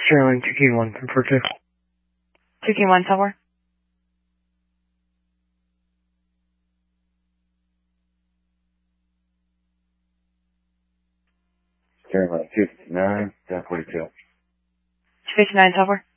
Sterling 2K1 from 42. 2K1 software. Sterling 259, 1042. 259 software.